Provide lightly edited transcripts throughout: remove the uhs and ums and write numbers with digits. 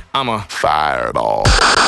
I'm a fireball.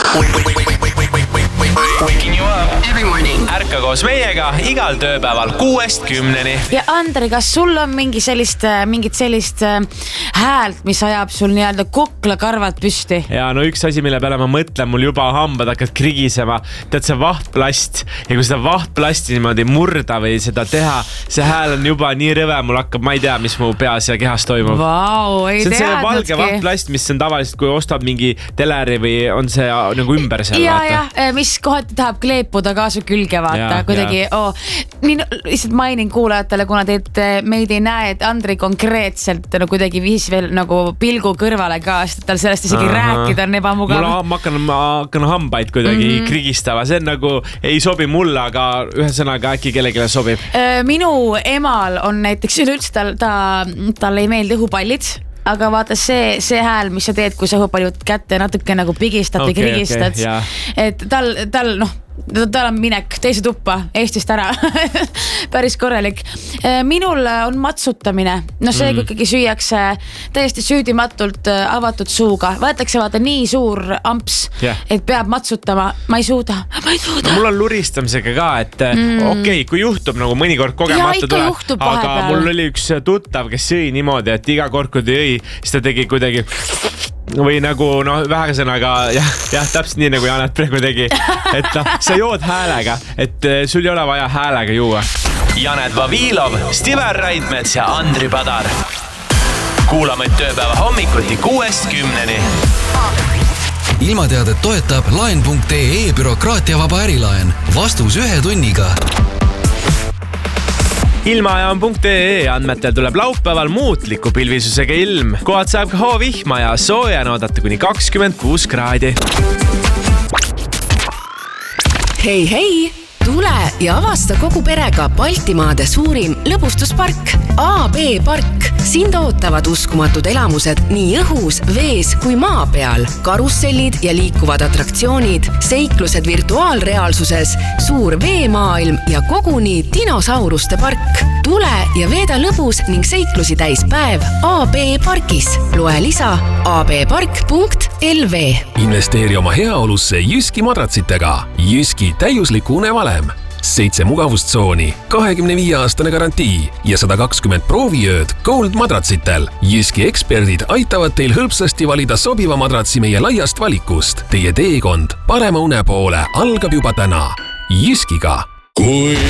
Waking you up every morning. Ärka koos meiega igal tööpäeval 6-10. Ja Andri, kas sul on mingit sellist häält, mis ajab sul nii-öelda kuklakarvad püsti? Ja no üks asi, mille peale ma mõtlen, mul juba hambad hakkad krigisema. Tead see vahtplast ja kui seda vahtplasti niimoodi murda või seda teha, see hääl on juba nii rõve, mul hakkab, ma ei tea, mis mu peas ja kehas toimub. Vau, ei see on see valge teadnudki. vahtplast, mis on tavaliselt, kui ostad mingi teleri või on see nagu ümber seal. Ja, mis kohati tahab kleepuda ka su külge, vaata, kuidagi. Nii lihtsalt mainin kuulajatele, kuna meid ei näe, et Andri konkreetselt kuidagi viis veel nagu pilgu kõrvale ka, sest tal sellest isegi rääkida on ebamugav. Ma hakkan hambaid kuidagi krigistama, see on nagu ei sobi mulle, aga ühe sõnaga äkki kellegile sobib. Minu emal on näiteks üleüldse tal ei meeldi õhupallid. Aga vaata see hääl, mis sa teed, kui sa õhupaljud kätte natuke nagu pigistad või krigistad. Et tal on minek teise tuppa Eestist ära. Päris korralik. Minul on matsutamine. No see, kui ikkagi süüakse täiesti süüdimatult avatud suuga. Võetakse vaata nii suur amps, et peab matsutama. Ma ei suuda. Mul on luristamisega ka, et okei, kui juhtub nagu mõnikord kogemata tuleb. Aga mul oli üks tuttav, kes sõi niimoodi, et iga kord, kui ta jõi, siis ta tegi kuidagi või nagu vähesõnaga jah, täpselt nii nagu Janet praegu tegi, et sa jood häälega, et sul ei ole vaja häälega juua. Janet Vavilov, Stiver Raidmets ja Andri Padar. Kuulame tööpäeva hommikuti 6-10. Ilmateadet toetab laen.ee bürokraatiavaba ärilaen. Vastus 1 tunniga. Ilmaajaam.ee andmetel tuleb laupäeval muutliku pilvisusega ilm. Kohad saab ka hoovihma ja sooja oodata kuni 26 kraadi. Hei! Tule ja avasta kogu perega Baltimaade suurim lõbustuspark AB Park. Sind ootavad uskumatud elamused nii õhus, vees kui maa peal. Karussellid ja liikuvad atraktsioonid, seiklused virtuaalreaalsuses, suur veemaailm ja koguni dinosauruste park. Tule ja veeda lõbus ning seiklusi täis päev AB Parkis. Loe lisa abpark.lv. Investeeri oma heaolusse Jyski madratsitega. Jyski täiuslik unevalem. 7 mugavustsooni, 25-aastane garantii ja 120 prooviööd Gold madratsitel. Jyski eksperdid aitavad teil hõlpsasti valida sobiva madratsi meie laiast valikust. Teie teekond parema une poole algab juba täna. Jyskiga. Kui